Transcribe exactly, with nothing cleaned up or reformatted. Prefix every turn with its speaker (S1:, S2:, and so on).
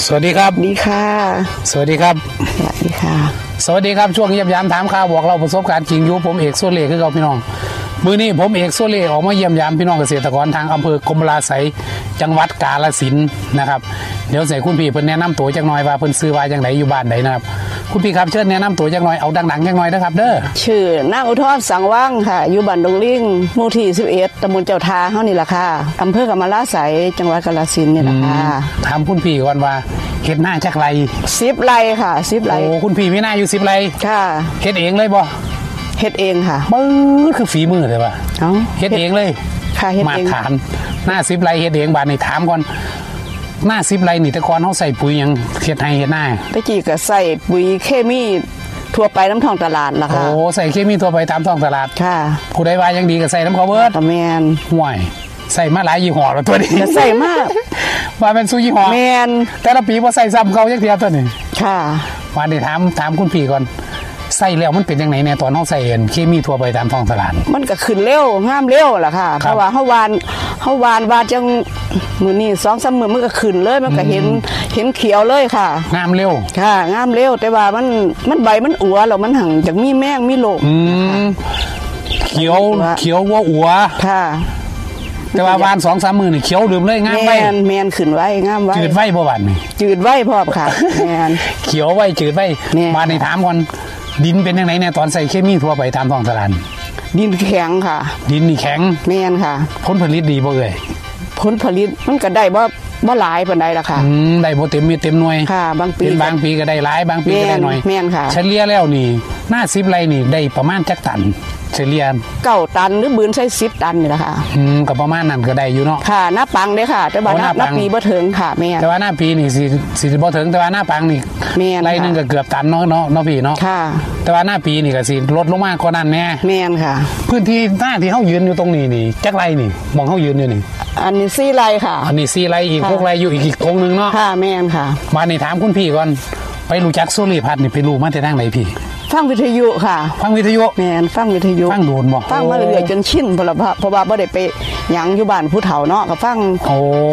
S1: สวัสดีครับ
S2: ดีค่ะ
S1: สวัสดีครับ
S2: สวัสดีค่ะ
S1: สวัสดีครับช่วงเยี่ยมยามถามข่าวบอกเราประสบการณ์จริงอยู่ผมเอกโซเล่คือเราพี่น้องมื้อนี้ผมเอกโซเล่ออกมาเยี่ยมยามพี่น้องเกษตรกรทางอำเภอกรมราไสยจังหวัดกาฬสินธุ์นะครับเดี๋ยวใส่คุณพี่เพิ่นแนะนำตัวจักหน่อยว่าเพิ่นซื้อว่าจังไดอยู่บ้านใดนะครับคุณพี่ครับเชิญแนะนำตัวจักหน่อยเอาดังๆจักหน่อยนะครับเด้อ
S2: ชื่อนางอุทรสังว่างค่ะอยู่บ้านดงลิงหมู่ที่สิบเอ็ดตำบลเจ้าทาเฮานี่ล่ะค่ะอำเภอกรมราไสยจังหวัดกาฬสินธุ์นี่ล่ะค่ะ
S1: ถามคุณพี่ก่อนว่าเฮ็ดหน้าจักไร
S2: สิบไร่ค่ะสิบไร่
S1: โอ้คุณพี่มีหน้าอยู่สิบไร่
S2: ค่ะ
S1: เฮ็ดเองเลยบ่
S2: เฮ็ดเองค่ะ
S1: ปื้อคือฝีมือเลยป่ะ
S2: เอ้า
S1: เฮ็ดเองเลย
S2: ค่ะเฮ็ด
S1: มา
S2: เอง
S1: ฐานหน้าสิบไร่เฮ็ดเองบาดนี้ถามก่อนหน้าสิบไร่นี่แต่ก่อนเฮาใส่ปุ๋ยหยังเฮ็ดให้เฮ็ดหน้า
S2: ตะกี้ก็ใส่ปุ๋ยเคมีทั่วไปน้ำท้องตลาดล่ะค่ะ
S1: โอ้ใส่เคมีทั่วไปตามท้องตลาด
S2: ค่ะ
S1: ผู้ใดว่ายังดีก็ใส่น้ำเขาเบิด
S2: แม่น
S1: ห่วยใส่มาหลายยี่ห้อแล้วตัวนี้
S2: ใส่มาก
S1: ว่าเป็นสู้ยี่ห้อ
S2: แม่น
S1: แต่ละปีบ่ใส่ซ้ำเขาจักเทียตัวนี้
S2: ค่ะ
S1: ว่าได้ถามถามคุณพี่ก่อนใส่แล้วมันเป็นยังไงเนี่ยตอนเฮาใส่เอ็นเคมีทั่วไปตามท้องตลาด
S2: มันก็ขึ้นเร็วงามเร็วล่ะค่ะเพราะว่าเฮาวานเฮาวานวาดจังมื้อนี้ สองสาม มื้อมันก็ขึ้นเลยมันก็เห็นเห็นเขียวเลยค่ะ
S1: งามเร็ว
S2: ค่ะงามเร็วแต่ว่ามันมันใบมันอัวแล้วมันหังจากมีแมงมีโรค
S1: อืมเขียวเขียวว่าอัว
S2: ค่ะ
S1: แต่ว่าวาน สองสาม มื้อนี่เขียวดื่มเลยงามไว้
S2: แม่นแม่นขึ้นไว้งามไว้
S1: จืดไว้บ่บาดนี่
S2: จืดไว้พร้อมค่ะแม่น
S1: เขียวไว้จืดไว้บาดนี่ถามก่อนดินเป็นยังไงเนี่ยตอนใส่เคมีทั่วไปตามท้องตลาด
S2: ดินแข็งค่ะ
S1: ดินนี่แข็ง
S2: แม่นค่ะ
S1: ผลผลิตดีบ่เอ่ย
S2: ผลผลิตมันก็ได้บ่บ่หลายปานใดล่ะค่ะ
S1: อืมได้บ่เต็มเม็ดเต็มหน่วย
S2: ค่ะบางปี
S1: เป็นบางปีก็ได้หลายบางปีก็ได้น้อย
S2: แม่นค่ะ
S1: เฉลี่ยแล้วนี่หน้าสิบไร่นี่ได้ประมาณจักตันเฉลี่ย
S2: เก้าตันหรือบืนใช้สิบตันนี่ล่ะค่ะ
S1: อืมก็ประมาณนั้นก็ได้อยู่เนาะ
S2: ค่ะหน้าปังเด้ค่ะแต่ว่าหน้าปีบ่ถึงค่ะแม่
S1: แต่ว่าหน้าปีนี่สิสิบ่ถึงแต่ว่าหน้าปังนี่
S2: แม่น
S1: ไร่นึงก็เกือบตันเนาะเนาะเนาะพี่เนาะ
S2: ค่ะ
S1: แต่ว่าหน้าปีนี่ก็สิลดลงมากว่านั้นแน่
S2: แม่นค่ะ
S1: พื้นที่หน้าที่เฮายืนอยู่ตรงนี้นี่จักไรนี่มองเฮายืนอยู่นี่
S2: อันนี้สี่ไร่ค่ะ
S1: อันนี้สี่ไร่อีกหกไร่อยู่อีกอีกตรงนึงเนาะ
S2: ค่ะแม่นค่ะ
S1: มานี่ถามคุณพี่ก่อนไปรู้จักโซลีพัดนี่ไปรู้มาแต่ทางไหนพี่
S2: ฟังวิทยุค่ะ
S1: ฟังวิทยุ
S2: แม่นฟังวิทยุ
S1: ฟังโดนบ่
S2: ฟังมาเรื่อยๆจนชินเพราะว่าเพราะว่าบ่ได้ไปหยังอยู่บ้านผู้เฒ่าเนาะก็ฟัง
S1: โอ้